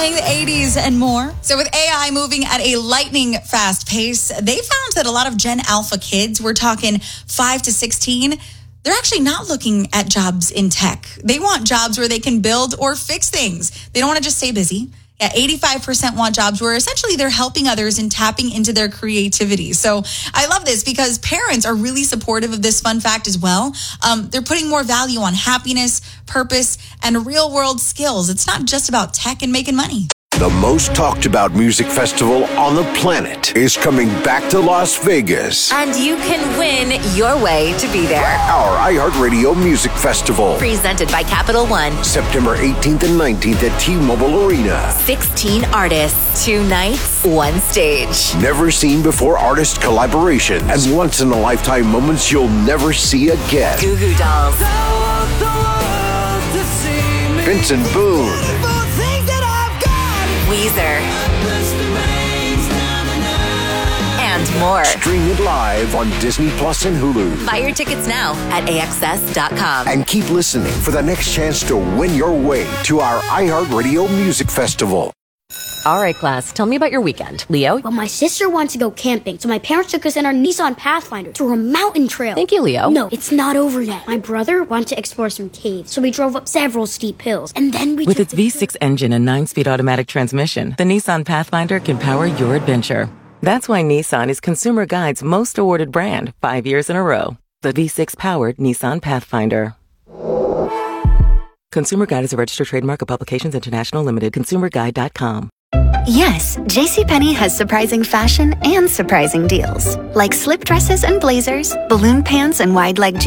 playing the 80s and more. So with AI moving at a lightning fast pace, they found that a lot of Gen Alpha kids, we're talking 5 to 16, they're actually not looking at jobs in tech. They want jobs where they can build or fix things. They don't want to just stay busy. Yeah, 85% want jobs where essentially they're helping others and tapping into their creativity. So I love this because parents are really supportive of this fun fact as well. They're putting more value on happiness, purpose, and real world skills. It's not just about tech and making money. The most talked about music festival on the planet is coming back to Las Vegas. And you can win your way to be there. Our iHeartRadio Music Festival. Presented by Capital One. September 18th and 19th at T-Mobile Arena. 16 artists, 2 nights, 1 stage. Never seen before artist collaborations and once-in-a-lifetime moments you'll never see again. Goo Goo Dolls. Vincent Boone. Weezer. And more. Stream it live on Disney Plus and Hulu. Buy your tickets now at AXS.com. And keep listening for the next chance to win your way to our iHeartRadio Music Festival. All right, class, tell me about your weekend. Leo? Well, my sister wanted to go camping, so my parents took us in our Nissan Pathfinder to a mountain trail. Thank you, Leo. No, it's not over yet. My brother wanted to explore some caves, so we drove up several steep hills, and then we With its V6 engine and 9-speed automatic transmission, the Nissan Pathfinder can power your adventure. That's why Nissan is Consumer Guide's most awarded brand 5 years in a row. The V6-powered Nissan Pathfinder. Consumer Guide is a registered trademark of Publications International Limited. ConsumerGuide.com. Yes, JCPenney has surprising fashion and surprising deals, like slip dresses and blazers, balloon pants and wide leg jeans.